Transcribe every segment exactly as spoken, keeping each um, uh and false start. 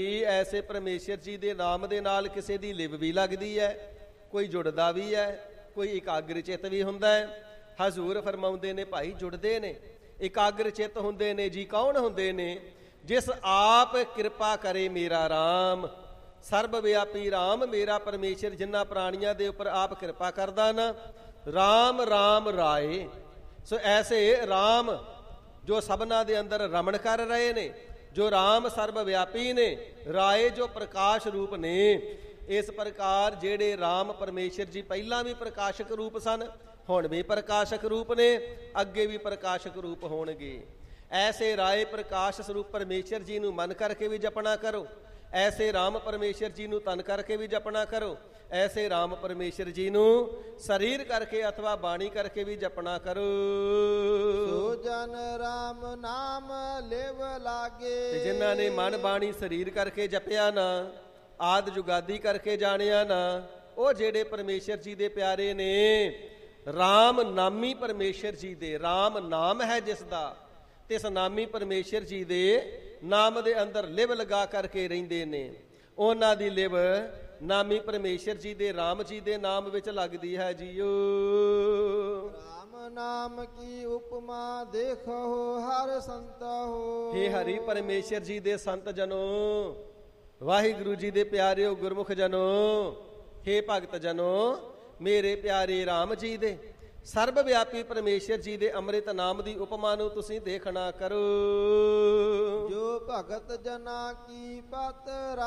ਐਸੇ ਪਰਮੇਸ਼ਰ ਜੀ ਦੇ ਨਾਮ ਦੇ ਨਾਲ ਕਿਸੇ ਦੀ ਲਿਵ ਵੀ ਲੱਗਦੀ ਹੈ, ਕੋਈ ਜੁੜਦਾ ਵੀ ਹੈ, ਕੋਈ ਇਕਾਗਰ ਚਿੱਤ ਵੀ ਹੁੰਦਾ ਹੈ। ਹਜ਼ੂਰ ਫਰਮਾਉਂਦੇ ਨੇ ਭਾਈ ਜੁੜਦੇ ਨੇ, ਇਕਾਗਰ ਚਿੱਤ ਹੁੰਦੇ ਨੇ ਜੀ। ਕੌਣ ਹੁੰਦੇ ਨੇ? ਜਿਸ ਆਪ ਕਿਰਪਾ ਕਰੇ ਮੇਰਾ ਰਾਮ, ਸਰਬ ਵਿਆਪੀ ਰਾਮ ਮੇਰਾ ਪਰਮੇਸ਼ਰ, ਜਿਨ੍ਹਾਂ ਪ੍ਰਾਣੀਆਂ ਦੇ ਉੱਪਰ ਆਪ ਕਿਰਪਾ ਕਰਦਾ ਨਾ। ਰਾਮ ਰਾਮ ਰਾਏ, ਸੋ ਐਸੇ ਰਾਮ ਜੋ ਸਭਨਾਂ ਦੇ ਅੰਦਰ ਰਮਣ ਕਰ ਰਹੇ ਨੇ, ਜੋ ਰਾਮ ਸਰਬ ਵਿਆਪੀ ਨੇ, ਰਾਏ ਜੋ ਪ੍ਰਕਾਸ਼ ਰੂਪ ਨੇ। ਇਸ ਪ੍ਰਕਾਰ ਜਿਹੜੇ ਰਾਮ ਪਰਮੇਸ਼ਰ ਜੀ ਪਹਿਲਾਂ ਵੀ ਪ੍ਰਕਾਸ਼ਕ ਰੂਪ ਸਨ, ਹੁਣ ਵੀ ਪ੍ਰਕਾਸ਼ਕ ਰੂਪ ਨੇ, ਅੱਗੇ ਵੀ ਪ੍ਰਕਾਸ਼ਕ ਰੂਪ ਹੋਣਗੇ। ਐਸੇ ਰਾਏ ਪ੍ਰਕਾਸ਼ ਸਰੂਪ ਪਰਮੇਸ਼ਰ ਜੀ ਨੂੰ ਮਨ ਕਰਕੇ ਵੀ ਜਪਣਾ ਕਰੋ, ਐਸੇ ਰਾਮ ਪਰਮੇਸ਼ਰ ਜੀ ਨੂੰ ਤਨ ਕਰਕੇ ਵੀ ਜਪਣਾ ਕਰੋ, ਐਸੇ ਰਾਮ ਪਰਮੇਸ਼ਰ ਜੀ ਨੂੰ ਸਰੀਰ ਕਰਕੇ ਅਥਵਾ ਬਾਣੀ ਕਰਕੇ ਵੀ ਜਪਣਾ ਕਰੋ। ਸੋ ਜਨ ਰਾਮ ਨਾਮ ਲਿਵ ਲਾਗੇ, ਤੇ ਜਿਨ੍ਹਾਂ ਨੇ ਮਨ ਬਾਣੀ ਸਰੀਰ ਕਰਕੇ ਜਪਿਆ ਨਾ, ਆਦ ਜੁਗਾਦੀ ਕਰਕੇ ਜਾਣਿਆ ਨਾ, ਉਹ ਜਿਹੜੇ ਪਰਮੇਸ਼ਰ ਜੀ ਦੇ ਪਿਆਰੇ ਨੇ, ਰਾਮ ਨਾਮੀ ਪਰਮੇਸ਼ਰ ਜੀ ਦੇ, ਰਾਮ ਨਾਮ ਹੈ ਜਿਸ ਦਾ, ਤਿਸ ਨਾਮੀ ਪਰਮੇਸ਼ਰ ਜੀ ਦੇ ਨਾਮ ਦੇ ਅੰਦਰ ਲਿਵ ਲਗਾ ਕਰਕੇ ਰਹਿੰਦੇ ਨੇ। ਉਹਨਾਂ ਦੀ ਲਿਵ ਨਾਮੀ ਪਰਮੇਸ਼ਰ ਜੀ ਦੇ, ਰਾਮ ਜੀ ਦੇ ਨਾਮ ਵਿੱਚ ਲੱਗਦੀ ਹੈ ਜੀਓ। ਰਾਮ ਨਾਮ ਕੀ ਉਪਮਾ ਦੇਖੋ ਹਰ ਸੰਤ ਹੋ। ਹੇ ਹਰੀ ਪਰਮੇਸ਼ਰ ਜੀ ਦੇ ਸੰਤ ਜਨੋ, ਵਾਹਿਗੁਰੂ ਜੀ ਦੇ ਪਿਆਰਿਓ ਗੁਰਮੁਖ ਜਨੋ, ਹੇ ਭਗਤ ਜਨੋ, ਮੇਰੇ ਪਿਆਰੇ ਰਾਮ ਜੀ ਦੇ ਸਰਬ ਵਿਆਪੀ ਪਰਮੇਸ਼ਰ ਜੀ ਦੇ ਅੰਮ੍ਰਿਤ ਨਾਮ ਦੀ ਉਪਮਾ ਨੂੰ ਤੁਸੀਂ ਦੇਖਣਾ ਕਰੋ। ਜੋ ਭਗਤ ਜਨਾ ਕੀ ਪਤ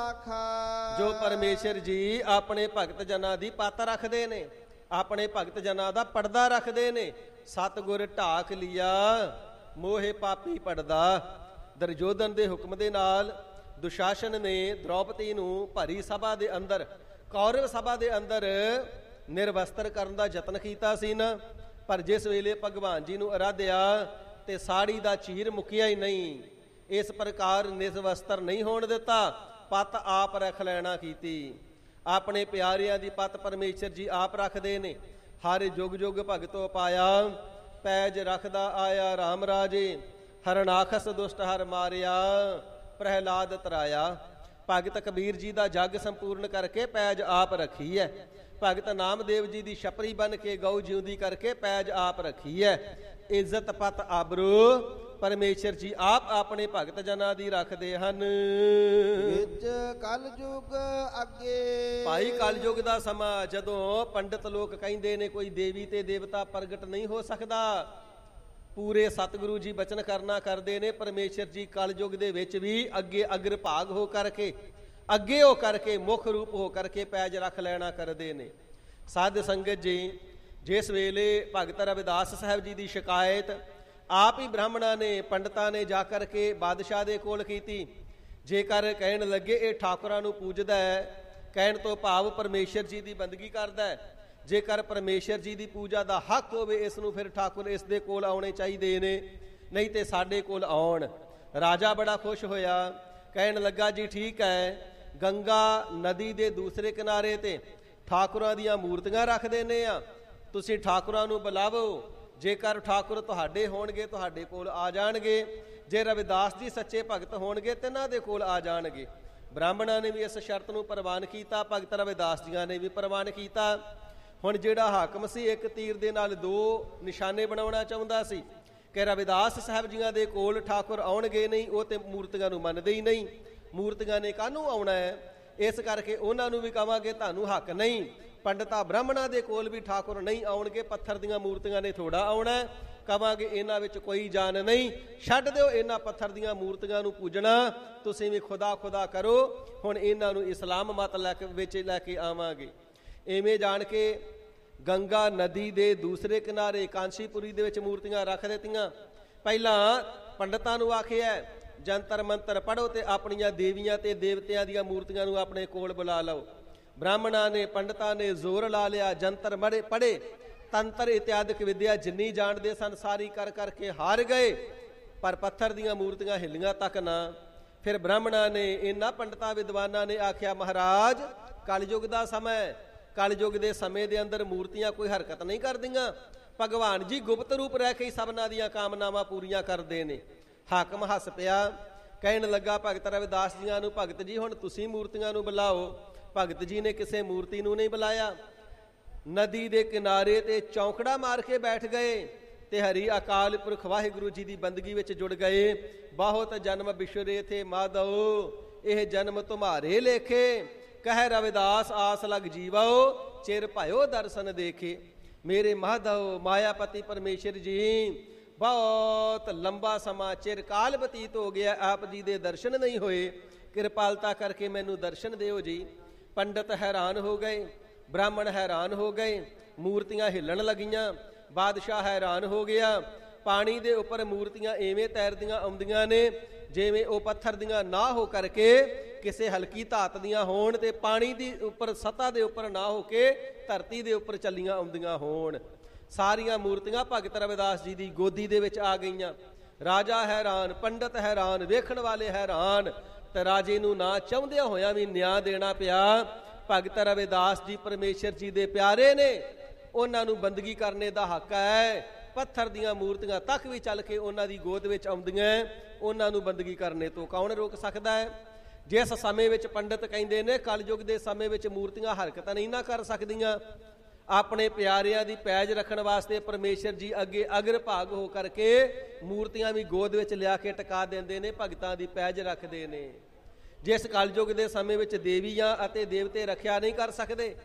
ਰਾਖਾ, ਜੋ ਪਰਮੇਸ਼ਰ ਜੀ ਆਪਣੇ ਭਗਤ ਜਨਾਂ ਦੀ ਪਤ ਰੱਖਦੇ ਨੇ, ਆਪਣੇ ਭਗਤ ਜਨਾਂ ਦਾ ਪਰਦਾ ਰੱਖਦੇ ਨੇ। ਸਤਿਗੁਰ ਢਾਕ ਲਿਆ ਮੋਹੇ ਪਾਪੀ ਪੜਦਾ। ਦੁਰਯੋਧਨ ਦੇ ਹੁਕਮ ਦੇ ਨਾਲ ਦੁਸ਼ਾਸਨ ਨੇ ਦ੍ਰੌਪਦੀ ਨੂੰ ਭਰੀ ਸਭਾ ਦੇ ਅੰਦਰ, ਕੌਰਵ ਸਭਾ ਦੇ ਅੰਦਰ ਨਿਰਵਸਤਰ ਕਰਨ ਦਾ ਯਤਨ ਕੀਤਾ ਸੀ ਨਾ, ਪਰ ਜਿਸ ਵੇਲੇ ਭਗਵਾਨ ਜੀ ਨੂੰ ਅਰਾਧਿਆ ਤੇ ਸਾੜੀ ਦਾ ਚੀਰ ਮੁੱਕਿਆ ਹੀ ਨਹੀਂ। ਇਸ ਪ੍ਰਕਾਰ ਨਿਰਵਸਤਰ ਨਹੀਂ ਹੋਣ ਦਿੱਤਾ, ਪੱਤ ਆਪ ਰੱਖ ਲੈਣਾ ਕੀਤੀ। ਆਪਣੇ ਪਿਆਰਿਆਂ ਦੀ ਪੱਤ ਪਰਮੇਸ਼ਰ ਜੀ ਆਪ ਰੱਖਦੇ ਨੇ। ਹਰ ਜੁਗ ਜੁਗ ਭਗਤੋ ਪਾਇਆ, ਪੈਜ ਰੱਖਦਾ ਆਇਆ ਰਾਮ ਰਾਜੇ। ਹਰਨਾਖਸ ਦੁਸ਼ਟ ਹਰ ਮਾਰਿਆ, ਪ੍ਰਹਿਲਾਦ ਤਰਾਇਆ। ਭਗਤ ਕਬੀਰ ਜੀ ਦਾ ਜੱਗ ਸੰਪੂਰਨ ਕਰਕੇ ਪੈਜ ਆਪ ਰੱਖੀ ਹੈ। ਭਗਤ ਨਾਮਦੇਵ ਜੀ ਦੀ ਛਪਰੀ ਬਨ ਕੇ ਗਊ ਜਿਉਂਦੀ ਕਰਕੇ ਪੈਜ ਆਪ ਰੱਖੀ ਹੈ। ਇੱਜ਼ਤ ਪਤ ਆਬਰੂ ਪਰਮੇਸ਼ਰ ਜੀ ਆਪ ਆਪਣੇ ਭਗਤ ਜਨਾਂ ਦੀ ਰੱਖਦੇ ਹਨ। ਵਿੱਚ ਕਲਯੁਗ ਅੱਗੇ, ਭਾਈ ਕਲਯੁਗ ਦਾ ਸਮਾਂ, ਜਦੋਂ ਪੰਡਿਤ ਲੋਕ ਕਹਿੰਦੇ ਨੇ ਕੋਈ ਦੇਵੀ ਤੇ ਦੇਵਤਾ ਪ੍ਰਗਟ ਨਹੀਂ ਹੋ ਸਕਦਾ, ਪੂਰੇ ਸਤਿਗੁਰੂ ਜੀ ਬਚਨ ਕਰਨਾ ਕਰਦੇ ਨੇ। ਪਰਮੇਸ਼ਰ ਜੀ ਕਲਯੁਗ ਦੇ ਵਿੱਚ ਵੀ ਅੱਗੇ ਅਗਰ ਭਾਗ ਹੋ ਕਰਕੇ, ਅੱਗੇ ਹੋ ਕਰਕੇ, ਮੁੱਖ ਰੂਪ ਹੋ ਕਰਕੇ ਪੈਜ ਰੱਖ ਲੈਣਾ ਕਰਦੇ ਨੇ। ਸਾਧ ਸੰਗਤ ਜੀ, ਜਿਸ ਵੇਲੇ ਭਗਤ ਰਵਿਦਾਸ ਸਾਹਿਬ ਜੀ ਦੀ ਸ਼ਿਕਾਇਤ ਆਪ ਹੀ ਬ੍ਰਾਹਮਣਾਂ ਨੇ, ਪੰਡਤਾਂ ਨੇ ਜਾ ਕਰਕੇ ਬਾਦਸ਼ਾਹ ਦੇ ਕੋਲ ਕੀਤੀ। ਜੇਕਰ ਕਹਿਣ ਲੱਗੇ ਇਹ ਠਾਕੁਰਾਂ ਨੂੰ ਪੂਜਦਾ ਹੈ, ਕਹਿਣ ਤੋਂ ਭਾਵ ਪਰਮੇਸ਼ਰ ਜੀ ਦੀ ਬੰਦਗੀ ਕਰਦਾ ਹੈ, ਜੇਕਰ ਪਰਮੇਸ਼ਰ ਜੀ ਦੀ ਪੂਜਾ ਦਾ ਹੱਕ ਹੋਵੇ ਇਸ ਨੂੰ, ਫਿਰ ਠਾਕੁਰ ਇਸ ਦੇ ਕੋਲ ਆਉਣੇ ਚਾਹੀਦੇ ਨੇ, ਨਹੀਂ ਤੇ ਸਾਡੇ ਕੋਲ ਆਉਣ। ਰਾਜਾ ਬੜਾ ਖੁਸ਼ ਹੋਇਆ, ਕਹਿਣ ਲੱਗਾ ਜੀ ਠੀਕ ਹੈ, ਗੰਗਾ ਨਦੀ ਦੇ ਦੂਸਰੇ ਕਿਨਾਰੇ ਤੇ ਠਾਕੁਰਾਂ ਦੀਆਂ ਮੂਰਤੀਆਂ ਰੱਖ ਦਿੰਦੇ ਆ, ਤੁਸੀਂ ਠਾਕੁਰਾਂ ਨੂੰ ਬੁਲਾਵੋ। ਜੇਕਰ ਠਾਕੁਰ ਤੁਹਾਡੇ ਹੋਣਗੇ ਤੁਹਾਡੇ ਕੋਲ ਆ ਜਾਣਗੇ, ਜੇ ਰਵਿਦਾਸ ਜੀ ਸੱਚੇ ਭਗਤ ਹੋਣਗੇ ਤਿੰਨਾਂ ਦੇ ਕੋਲ ਆ ਜਾਣਗੇ। ਬ੍ਰਾਹਮਣਾਂ ਨੇ ਵੀ ਇਸ ਸ਼ਰਤ ਨੂੰ ਪ੍ਰਵਾਨ ਕੀਤਾ, ਭਗਤ ਰਵਿਦਾਸ ਜੀਆਂ ਨੇ ਵੀ ਪ੍ਰਵਾਨ ਕੀਤਾ। ਹੁਣ ਜਿਹੜਾ ਹਾਕਮ ਸੀ ਇੱਕ ਤੀਰ ਦੇ ਨਾਲ ਦੋ ਨਿਸ਼ਾਨੇ ਬਣਾਉਣਾ ਚਾਹੁੰਦਾ ਸੀ ਕਿ ਰਵਿਦਾਸ ਸਾਹਿਬ ਜੀਆਂ ਦੇ ਕੋਲ ਠਾਕੁਰ ਆਉਣਗੇ ਨਹੀਂ, ਉਹ ਤੇ ਮੂਰਤੀਆਂ ਨੂੰ ਮੰਨਦੇ ਹੀ ਨਹੀਂ, ਮੂਰਤੀਆਂ ਨੇ ਕਾਹਨੂੰ ਆਉਣਾ ਹੈ, ਇਸ ਕਰਕੇ ਉਹਨਾਂ ਨੂੰ ਵੀ ਕਹਾਂਗੇ ਤੁਹਾਨੂੰ ਹੱਕ ਨਹੀਂ। ਪੰਡਤਾਂ ਬ੍ਰਾਹਮਣਾਂ ਦੇ ਕੋਲ ਵੀ ਠਾਕੁਰ ਨਹੀਂ ਆਉਣਗੇ, ਪੱਥਰ ਦੀਆਂ ਮੂਰਤੀਆਂ ਨੇ ਥੋੜਾ ਆਉਣਾ। ਕਹਾਂਗੇ ਇਹਨਾਂ ਵਿੱਚ ਕੋਈ ਜਾਨ ਨਹੀਂ, ਛੱਡ ਦਿਓ ਇਹਨਾਂ ਪੱਥਰ ਦੀਆਂ ਮੂਰਤੀਆਂ ਨੂੰ ਪੂਜਣਾ, ਤੁਸੀਂ ਵੀ ਖੁਦਾ ਖੁਦਾ ਕਰੋ। ਹੁਣ ਇਹਨਾਂ ਨੂੰ ਇਸਲਾਮ ਮਤ ਲੈ ਕੇ ਵਿੱਚ ਲੈ ਕੇ ਆਵਾਂਗੇ। ਇਵੇਂ ਜਾਣ ਕੇ ਗੰਗਾ ਨਦੀ ਦੇ ਦੂਸਰੇ ਕਿਨਾਰੇ ਕਾਂਸੀਪੁਰੀ ਦੇ ਵਿੱਚ ਮੂਰਤੀਆਂ ਰੱਖ ਦਿੱਤੀਆਂ। ਪਹਿਲਾਂ ਪੰਡਤਾਂ ਨੂੰ ਆਖਿਆ ਜੰਤਰ ਮੰਤਰ ਪੜ੍ਹੋ ਤੇ ਆਪਣੀਆਂ ਦੇਵੀਆਂ ਤੇ ਦੇਵਤਿਆਂ ਦੀਆਂ ਮੂਰਤੀਆਂ ਨੂੰ ਆਪਣੇ ਕੋਲ ਬੁਲਾ ਲਓ। ਬ੍ਰਾਹਮਣਾਂ ਨੇ, ਪੰਡਤਾਂ ਨੇ ਜ਼ੋਰ ਲਾ ਲਿਆ, ਜੰਤਰ ਮੜੇ ਪੜ੍ਹੇ, ਤੰਤਰ ਇਤਿਆਦਿਕ ਵਿਦਿਆ ਜਿੰਨੀ ਜਾਣਦੇ ਸਨ ਸਾਰੀ ਕਰ ਕਰਕੇ ਹਾਰ ਗਏ, ਪਰ ਪੱਥਰ ਦੀਆਂ ਮੂਰਤੀਆਂ ਹਿੱਲੀਆਂ ਤੱਕ ਨਾ। ਫਿਰ ਬ੍ਰਾਹਮਣਾਂ ਨੇ, ਇਹਨਾਂ ਪੰਡਤਾਂ ਵਿਦਵਾਨਾਂ ਨੇ ਆਖਿਆ ਮਹਾਰਾਜ ਕਲਯੁਗ ਦਾ ਸਮਾਂ, ਕਲਯੁਗ ਦੇ ਸਮੇਂ ਦੇ ਅੰਦਰ ਮੂਰਤੀਆਂ ਕੋਈ ਹਰਕਤ ਨਹੀਂ ਕਰਦੀਆਂ, ਭਗਵਾਨ ਜੀ ਗੁਪਤ ਰੂਪ ਰਹਿ ਕੇ ਹੀ ਸਭਨਾਂ ਦੀਆਂ ਕਾਮਨਾਵਾਂ ਪੂਰੀਆਂ ਕਰਦੇ ਨੇ। ਹਾਕਮ ਹੱਸ ਪਿਆ, ਕਹਿਣ ਲੱਗਾ ਭਗਤ ਰਵਿਦਾਸ ਜੀਆਂ ਨੂੰ, ਭਗਤ ਜੀ ਹੁਣ ਤੁਸੀਂ ਮੂਰਤੀਆਂ ਨੂੰ ਬੁਲਾਓ। ਭਗਤ ਜੀ ਨੇ ਕਿਸੇ ਮੂਰਤੀ ਨੂੰ ਨਹੀਂ ਬੁਲਾਇਆ। ਨਦੀ ਦੇ ਕਿਨਾਰੇ ਤੇ ਚੌਂਕੜਾ ਮਾਰ ਕੇ ਬੈਠ ਗਏ ਤੇ ਹਰੀ ਅਕਾਲ ਪੁਰਖ ਵਾਹਿਗੁਰੂ ਜੀ ਦੀ ਬੰਦਗੀ ਵਿੱਚ ਜੁੜ ਗਏ। ਬਹੁਤ ਜਨਮ ਬਿਸ਼ਰੇ ਥੇ ਮਾਧੋ, ਇਹ ਜਨਮ ਤੁਮਾਰੇ ਲੇਖੇ। ਕਹਿ ਰਵਿਦਾਸ ਆਸ ਲਗ ਜੀਵੋ, ਚਿਰ ਭਇਓ ਦਰਸ਼ਨ ਦੇਖੇ। ਮੇਰੇ ਮਾਧਵ ਮਾਇਆਪਤੀ ਪਰਮੇਸ਼ਰ ਜੀ, ਬਹੁਤ ਲੰਬਾ ਸਮਾਂ ਚਿਰ ਕਾਲ ਬਤੀਤ ਹੋ ਗਿਆ, ਆਪ ਜੀ ਦੇ ਦਰਸ਼ਨ ਨਹੀਂ ਹੋਏ, ਕਿਰਪਾਲਤਾ ਕਰਕੇ ਮੈਨੂੰ ਦਰਸ਼ਨ ਦਿਓ ਜੀ। ਪੰਡਤ ਹੈਰਾਨ ਹੋ ਗਏ, ਬ੍ਰਾਹਮਣ ਹੈਰਾਨ ਹੋ ਗਏ, ਮੂਰਤੀਆਂ ਹਿੱਲਣ ਲੱਗੀਆਂ। ਬਾਦਸ਼ਾਹ ਹੈਰਾਨ ਹੋ ਗਿਆ। ਪਾਣੀ ਦੇ ਉੱਪਰ ਮੂਰਤੀਆਂ ਐਵੇਂ ਤੈਰਦੀਆਂ ਆਉਂਦੀਆਂ ਨੇ ਜਿਵੇਂ ਉਹ ਪੱਥਰ ਦੀਆਂ ਨਾ ਹੋ ਕਰਕੇ ਕਿਸੇ ਹਲਕੀ ਧਾਤ ਦੀਆਂ ਹੋਣ ਤੇ ਪਾਣੀ ਦੀ ਉੱਪਰ ਸਤ੍ਹਾ ਦੇ ਉੱਪਰ ਨਾ ਹੋ ਕੇ ਧਰਤੀ ਦੇ ਉੱਪਰ ਚੱਲੀਆਂ ਆਉਂਦੀਆਂ ਹੋਣ। ਸਾਰੀਆਂ ਮੂਰਤੀਆਂ ਭਗਤ ਰਵਿਦਾਸ ਜੀ ਦੀ ਗੋਦੀ ਦੇ ਵਿੱਚ ਆ ਗਈਆਂ। ਰਾਜਾ ਹੈਰਾਨ, ਪੰਡਤ ਹੈਰਾਨ, ਵੇਖਣ ਵਾਲੇ ਹੈਰਾਨ ਤੇ ਰਾਜੇ ਨੂੰ ਨਾ ਚਾਹੁੰਦਿਆਂ ਹੋਇਆਂ ਵੀ ਨਿਆਂ ਦੇਣਾ ਪਿਆ। ਭਗਤ ਰਵਿਦਾਸ ਜੀ ਪਰਮੇਸ਼ਰ ਜੀ ਦੇ ਪਿਆਰੇ ਨੇ, ਉਹਨਾਂ ਨੂੰ ਬੰਦਗੀ ਕਰਨੇ ਦਾ ਹੱਕ ਹੈ। ਪੱਥਰ ਦੀਆਂ ਮੂਰਤੀਆਂ ਤੱਕ ਵੀ ਚੱਲ ਕੇ ਉਹਨਾਂ ਦੀ ਗੋਦ ਵਿੱਚ ਆਉਂਦੀਆਂ, ਉਹਨਾਂ ਨੂੰ ਬੰਦਗੀ ਕਰਨੇ ਤੋਂ ਕੌਣ ਰੋਕ ਸਕਦਾ ਹੈ। ਜਿਸ ਸਮੇਂ ਵਿੱਚ ਪੰਡਤ ਕਹਿੰਦੇ ਨੇ ਕਲਯੁਗ ਦੇ ਸਮੇਂ ਵਿੱਚ ਮੂਰਤੀਆਂ ਹਰਕਤ ਨਹੀਂ ਨਾ ਕਰ ਸਕਦੀਆਂ, ਆਪਣੇ ਪਿਆਰਿਆਂ ਦੀ ਪੈਜ ਰੱਖਣ ਵਾਸਤੇ ਪਰਮੇਸ਼ਰ ਜੀ ਅੱਗੇ ਅਗਰ ਭਾਗ ਹੋ ਕਰਕੇ ਮੂਰਤੀਆਂ ਵੀ ਗੋਦ ਵਿੱਚ ਲਿਆ ਕੇ ਟਿਕਾ ਦਿੰਦੇ ਨੇ, ਭਗਤਾਂ ਦੀ ਪੈਜ ਰੱਖਦੇ ਨੇ। ਜਿਸ ਕਲਯੁਗ ਦੇ ਸਮੇਂ ਵਿੱਚ ਦੇਵੀਆਂ ਅਤੇ ਦੇਵਤੇ ਰੱਖਿਆ ਨਹੀਂ ਕਰ ਸਕਦੇ,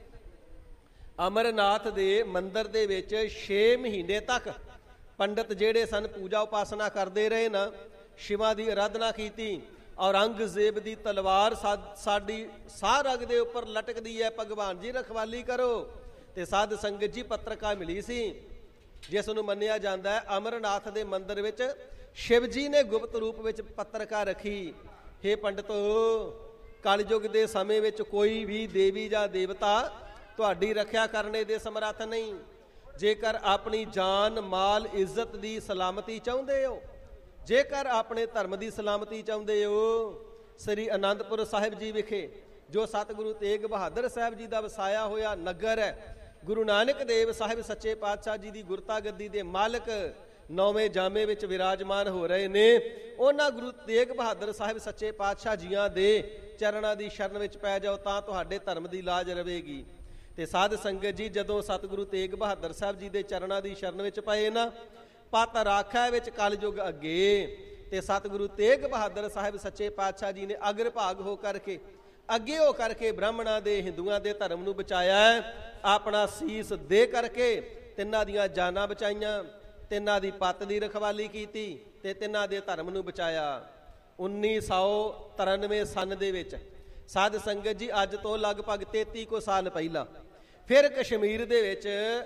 ਅਮਰਨਾਥ ਦੇ ਮੰਦਿਰ ਦੇ ਵਿੱਚ ਛੇ ਮਹੀਨੇ ਤੱਕ ਪੰਡਤ ਜਿਹੜੇ ਸਨ ਪੂਜਾ ਉਪਾਸਨਾ ਕਰਦੇ ਰਹੇ ਨਾ, ਸ਼ਿਵਾ ਦੀ ਅਰਾਧਨਾ ਕੀਤੀ। ਔਰੰਗਜ਼ੇਬ ਦੀ ਤਲਵਾਰ ਸਾਡੀ ਸਾਹ ਰਗ ਦੇ ਉੱਪਰ ਲਟਕਦੀ ਹੈ, ਭਗਵਾਨ ਜੀ ਰਖਵਾਲੀ ਕਰੋ। ਤੇ ਸਾਧ ਸੰਗਤ ਜੀ ਪੱਤਰਕਾ ਮਿਲੀ ਸੀ ਜਿਸ ਨੂੰ ਮੰਨਿਆ ਜਾਂਦਾ ਹੈ ਅਮਰਨਾਥ ਦੇ ਮੰਦਿਰ ਵਿੱਚ ਸ਼ਿਵ ਜੀ ਨੇ ਗੁਪਤ ਰੂਪ ਵਿੱਚ ਪੱਤਰਕਾ ਰੱਖੀ। ਹੇ ਪੰਡਤੋ, ਕਲਯੁਗ ਦੇ ਸਮੇਂ ਵਿੱਚ ਕੋਈ ਵੀ ਦੇਵੀ ਜਾਂ ਦੇਵਤਾ ਤੁਹਾਡੀ ਰੱਖਿਆ ਕਰਨੇ ਦੇ ਸਮਰੱਥ ਨਹੀਂ। ਜੇਕਰ ਆਪਣੀ ਜਾਨ ਮਾਲ ਇੱਜ਼ਤ ਦੀ ਸਲਾਮਤੀ ਚਾਹੁੰਦੇ ਹੋ, ਜੇਕਰ ਆਪਣੇ ਧਰਮ ਦੀ ਸਲਾਮਤੀ ਚਾਹੁੰਦੇ ਹੋ, ਸ੍ਰੀ ਅਨੰਦਪੁਰ ਸਾਹਿਬ ਜੀ ਵਿਖੇ ਜੋ ਸਤਿਗੁਰੂ ਤੇਗ ਬਹਾਦਰ ਸਾਹਿਬ ਜੀ ਦਾ ਵਸਾਇਆ ਹੋਇਆ ਨਗਰ ਹੈ, ਗੁਰੂ ਨਾਨਕ ਦੇਵ ਸਾਹਿਬ ਸੱਚੇ ਪਾਤਸ਼ਾਹ ਜੀ ਦੀ ਗੁਰਤਾ ਗੱਦੀ ਦੇ ਮਾਲਕ ਨੌਵੇਂ ਜਾਮੇ ਵਿੱਚ ਵਿਰਾਜਮਾਨ ਹੋ ਰਹੇ ਨੇ। ਉਹਨਾਂ ਗੁਰੂ ਤੇਗ ਬਹਾਦਰ ਸਾਹਿਬ ਸੱਚੇ ਪਾਤਸ਼ਾਹ ਜੀਆਂ ਦੇ ਚਰਨਾਂ ਦੀ ਸ਼ਰਨ ਵਿੱਚ ਪੈ ਜਾਓ ਤਾਂ ਤੁਹਾਡੇ ਧਰਮ ਦੀ ਲਾਜ ਰਵੇਗੀ। ਤੇ ਸਾਧ ਸੰਗਤ ਜੀ, ਜਦੋਂ ਸਤਿਗੁਰੂ ਤੇਗ ਬਹਾਦਰ ਸਾਹਿਬ ਜੀ ਦੇ ਚਰਨਾਂ ਦੀ ਸ਼ਰਨ ਵਿੱਚ ਪਏ ਨਾ, ਪਤ ਰਾਖਾ ਵਿੱਚ ਕਲਯੁਗ ਅੱਗੇ, ਤੇ ਸਤਿਗੁਰੂ ਤੇਗ ਬਹਾਦਰ ਸਾਹਿਬ ਸੱਚੇ ਪਾਤਸ਼ਾਹ ਜੀ ਨੇ ਅਗਰ ਭਾਗ ਹੋ ਕਰਕੇ ਅੱਗੇ ਹੋ ਕਰਕੇ ਬ੍ਰਾਹਮਣਾਂ ਦੇ ਹਿੰਦੂਆਂ ਦੇ ਧਰਮ ਨੂੰ ਬਚਾਇਆ ਹੈ। ਆਪਣਾ ਸੀਸ ਦੇ ਕਰਕੇ ਤਿੰਨਾਂ ਦੀਆਂ ਜਾਨਾਂ ਬਚਾਈਆਂ, ਤਿੰਨਾਂ ਦੀ ਪੱਤ ਦੀ ਰਖਵਾਲੀ ਕੀਤੀ ਤੇ ਤਿੰਨਾਂ ਦੇ ਧਰਮ ਨੂੰ ਬਚਾਇਆ। ਉੱਨੀ ਸੌ ਤਰਾਨਵੇਂ ਸਨ ਦੇ ਵਿੱਚ ਸਾਧ ਸੰਗਤ ਜੀ, ਅੱਜ ਤੋਂ ਲਗਭਗ ਤੇਤੀ ਕੁ ਸਾਲ ਪਹਿਲਾਂ ਫਿਰ ਕਸ਼ਮੀਰ ਦੇ ਵਿੱਚ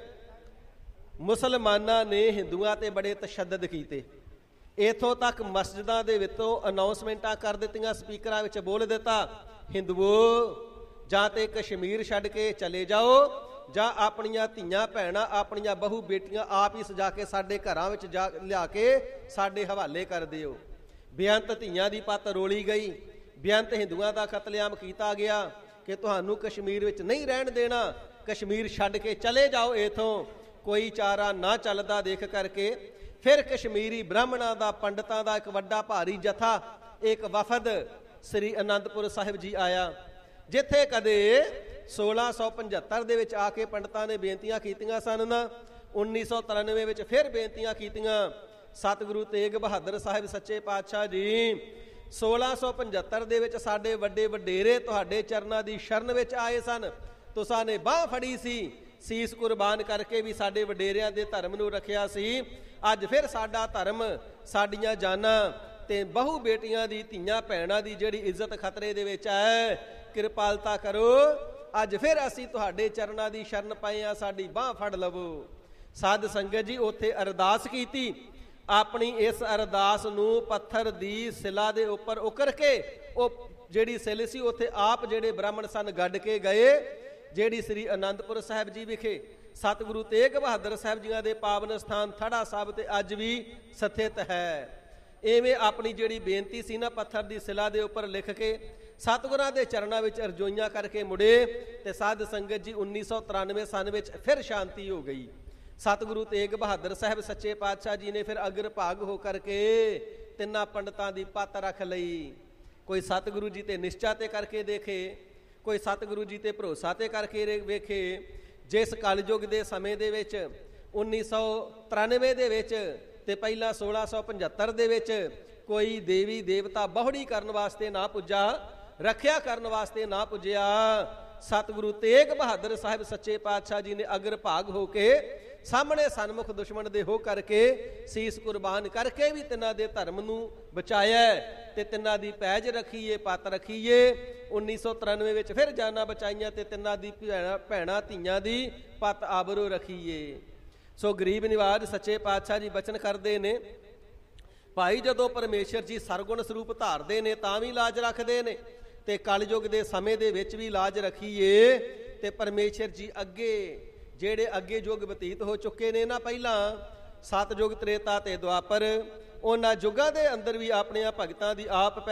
ਮੁਸਲਮਾਨਾਂ ਨੇ ਹਿੰਦੂਆਂ ਤੇ ਬੜੇ ਤਸ਼ੱਦਦ ਕੀਤੇ। ਇੱਥੋਂ ਤੱਕ ਮਸਜਿਦਾਂ ਦੇ ਵਿੱਚੋਂ ਅਨਾਉਂਸਮੈਂਟਾਂ ਕਰ ਦਿੱਤੀਆਂ, ਸਪੀਕਰਾਂ ਵਿੱਚ ਬੋਲ ਦਿੱਤਾ, ਹਿੰਦੂਓ ਜਾਂ ਤੇ ਕਸ਼ਮੀਰ ਛੱਡ ਕੇ ਚਲੇ ਜਾਓ ਜਾਂ ਆਪਣੀਆਂ ਧੀਆਂ ਭੈਣਾਂ, ਆਪਣੀਆਂ ਬਹੂ ਬੇਟੀਆਂ ਆਪ ਹੀ ਸਜਾ ਕੇ ਸਾਡੇ ਘਰਾਂ ਵਿੱਚ ਜਾ ਲਿਆ ਕੇ ਸਾਡੇ ਹਵਾਲੇ ਕਰ ਦਿਓ। ਬੇਅੰਤ ਧੀਆਂ ਦੀ ਪੱਤ ਰੋਲੀ ਗਈ, ਬੇਅੰਤ ਹਿੰਦੂਆਂ ਦਾ ਕਤਲੇਆਮ ਕੀਤਾ ਗਿਆ ਕਿ ਤੁਹਾਨੂੰ ਕਸ਼ਮੀਰ ਵਿੱਚ ਨਹੀਂ ਰਹਿਣ ਦੇਣਾ, ਕਸ਼ਮੀਰ ਛੱਡ ਕੇ ਚਲੇ ਜਾਓ ਇੱਥੋਂ। ਕੋਈ ਚਾਰਾ ਨਾ ਚੱਲਦਾ ਦੇਖ ਕਰਕੇ ਫਿਰ ਕਸ਼ਮੀਰੀ ਬ੍ਰਾਹਮਣਾਂ ਦਾ, ਪੰਡਤਾਂ ਦਾ ਇੱਕ ਵੱਡਾ ਭਾਰੀ ਜਥਾ, ਇੱਕ ਵਫਦ ਸ੍ਰੀ ਅਨੰਦਪੁਰ ਸਾਹਿਬ ਜੀ ਆਇਆ, ਜਿੱਥੇ ਕਦੇ ਸੋਲਾਂ ਸੌ ਪੰਝੱਤਰ ਦੇ ਵਿੱਚ ਆ ਕੇ ਪੰਡਤਾਂ ਨੇ ਬੇਨਤੀਆਂ ਕੀਤੀਆਂ ਸਨ ਨਾ, ਉੱਨੀ ਸੌ ਤਰਾਨਵੇਂ ਵਿੱਚ ਫਿਰ ਬੇਨਤੀਆਂ ਕੀਤੀਆਂ। ਸਤਿਗੁਰੂ ਤੇਗ ਬਹਾਦਰ ਸਾਹਿਬ ਸੱਚੇ ਪਾਤਸ਼ਾਹ ਜੀ ਸੋਲਾਂ ਸੌ ਪੰਝੱਤਰ ਦੇ ਵਿੱਚ ਸਾਡੇ ਵੱਡੇ ਵਡੇਰੇ ਤੁਹਾਡੇ ਚਰਨਾਂ ਦੀ ਸ਼ਰਨ ਵਿੱਚ ਆਏ ਸਨ, ਤੁਸਾਂ ਨੇ ਬਾਂਹ ਫੜੀ ਸੀ, ਸੀਸ ਕੁਰਬਾਨ ਕਰਕੇ ਵੀ ਸਾਡੇ ਵਡੇਰਿਆਂ ਦੇ ਧਰਮ ਨੂੰ ਰੱਖਿਆ ਸੀ। ਅੱਜ ਫਿਰ ਸਾਡਾ ਧਰਮ, ਸਾਡੀਆਂ ਜਾਨਾਂ ਤੇ ਬਹੂ ਬੇਟੀਆਂ ਦੀ, ਧੀਆਂ ਭੈਣਾਂ ਦੀ ਜਿਹੜੀ ਇੱਜ਼ਤ ਖਤਰੇ ਦੇ ਵਿੱਚ ਹੈ, ਕਿਰਪਾਲਤਾ ਕਰੋ। ਅੱਜ ਫਿਰ ਅਸੀਂ ਤੁਹਾਡੇ ਚਰਨਾਂ ਦੀ ਸ਼ਰਨ ਪਏ ਆ, ਸਾਡੀ ਬਾਂਹ ਫੜ ਲਵੋ। ਸਾਧ ਸੰਗਤ ਜੀ, ਉੱਥੇ ਅਰਦਾਸ ਕੀਤੀ। ਆਪਣੀ ਇਸ ਅਰਦਾਸ ਨੂੰ ਪੱਥਰ ਦੀ ਸਿਲਾ ਦੇ ਉੱਪਰ ਉਕਰ ਕੇ ਉਹ ਜਿਹੜੀ ਸਿਲ ਸੀ ਉੱਥੇ ਆਪ ਜਿਹੜੇ ਬ੍ਰਾਹਮਣ ਸਨ ਗੱਡ ਕੇ ਗਏ, ਜਿਹੜੀ ਸ੍ਰੀ ਅਨੰਦਪੁਰ ਸਾਹਿਬ ਜੀ ਵਿਖੇ ਸਤਿਗੁਰੂ ਤੇਗ ਬਹਾਦਰ ਸਾਹਿਬ ਜੀਆਂ ਦੇ ਪਾਵਨ ਸਥਾਨ ਥੜਾ ਸਾਹਿਬ ਤੇ ਅੱਜ ਵੀ ਸਥਿਤ ਹੈ। ਐਵੇਂ ਆਪਣੀ ਜਿਹੜੀ ਬੇਨਤੀ ਸੀ ਨਾ ਪੱਥਰ ਦੀ ਸਿਲਾ ਦੇ ਉੱਪਰ ਲਿਖ ਕੇ ਸਤਿਗੁਰਾਂ ਦੇ ਚਰਨਾਂ ਵਿੱਚ ਅਰਜ਼ੋਈਆਂ ਕਰਕੇ ਮੁੜੇ। ਤੇ ਸਾਧ ਸੰਗਤ ਜੀ, ਉੱਨੀ ਸੌ ਤਰਾਨਵੇਂ ਸਨ ਵਿੱਚ ਫਿਰ ਸ਼ਾਂਤੀ ਹੋ ਗਈ। ਸਤਿਗੁਰੂ ਤੇਗ ਬਹਾਦਰ ਸਾਹਿਬ ਸੱਚੇ ਪਾਤਸ਼ਾਹ ਜੀ ਨੇ ਫਿਰ ਅਗਰ ਭਾਗ ਹੋ ਕਰਕੇ ਤਿੰਨਾਂ ਪੰਡਤਾਂ ਦੀ ਪੱਤ ਰੱਖ ਲਈ। ਕੋਈ ਸਤਿਗੁਰੂ ਜੀ ਤੇ ਨਿਸ਼ਚਾ ਤੇ ਕਰਕੇ ਦੇਖੇ, ਕੋਈ ਸਤਿਗੁਰੂ ਜੀ ਤੇ ਭਰੋਸਾ ਤੇ ਕਰਕੇ ਵੇਖੇ। ਜਿਸ ਕਲਯੁਗ ਦੇ ਸਮੇਂ ਦੇ ਵਿੱਚ ਉੱਨੀ ਸੌ ਤਰਾਨਵੇਂ ਦੇ ਵਿੱਚ ਤੇ ਪਹਿਲਾਂ ਸੋਲਾਂ ਸੌ ਪੰਝੱਤਰ ਦੇ ਵਿੱਚ ਕੋਈ ਦੇਵੀ ਦੇਵਤਾ ਬਹੁੜੀ ਕਰਨ ਵਾਸਤੇ ਨਾ ਪੁੱਜਾ, ਰੱਖਿਆ ਕਰਨ ਵਾਸਤੇ ਨਾ ਪੁੱਜਿਆ। ਸਤਿਗੁਰੂ ਤੇਗ ਬਹਾਦਰ ਸਾਹਿਬ ਸੱਚੇ ਪਾਤਸ਼ਾਹ ਜੀ ਨੇ ਅਗਰ ਭਾਗ ਹੋ ਕੇ ਸਾਹਮਣੇ ਸਨਮੁਖ ਦੁਸ਼ਮਣ ਦੇ ਹੋ ਕਰਕੇ ਸੀਸ ਕੁਰਬਾਨ ਕਰਕੇ ਵੀ ਤਿੰਨਾਂ ਦੇ ਧਰਮ ਨੂੰ ਬਚਾਇਆ ਤੇ ਤਿੰਨਾਂ ਦੀ ਪੈਜ ਰੱਖੀਏ, ਪੱਤ ਰੱਖੀਏ। ਉੱਨੀ ਸੌ ਤਰਾਨਵੇਂ ਵਿੱਚ ਫਿਰ ਜਾਨਾਂ ਬਚਾਈਆਂ ਤੇ ਤਿੰਨਾਂ ਦੀ ਭੈਣਾਂ ਭੈਣਾਂ ਧੀਆਂ ਦੀ ਪੱਤ ਆਬਰੂ ਰੱਖੀਏ। ਸੋ ਗਰੀਬ ਨਿਵਾਜ ਸੱਚੇ ਪਾਤਸ਼ਾਹ ਜੀ ਬਚਨ ਕਰਦੇ ਨੇ, ਭਾਈ ਜਦੋਂ ਪਰਮੇਸ਼ਰ ਜੀ ਸਰਗੁਣ ਸਰੂਪ ਧਾਰਦੇ ਨੇ ਤਾਂ ਵੀ ਲਾਜ ਰੱਖਦੇ ਨੇ ਤੇ ਕਲਯੁਗ ਦੇ ਸਮੇਂ ਦੇ ਵਿੱਚ ਵੀ ਲਾਜ ਰੱਖੀਏ। ਤੇ ਪਰਮੇਸ਼ਰ ਜੀ ਅੱਗੇ ਜਿਹੜੇ ਅੱਗੇ ਯੁੱਗ ਬਤੀਤ ਹੋ ਚੁੱਕੇ ਨੇ ਨਾ, ਪਹਿਲਾਂ ਸਤਿਯੁਗ, ਤ੍ਰੇਤਾ ਤੇ ਦੁਆਪਰ, ਉਹਨਾਂ ਯੁੱਗਾਂ ਦੇ ਅੰਦਰ ਵੀ ਆਪਣੀਆਂ ਭਗਤਾਂ ਦੀ ਆਪ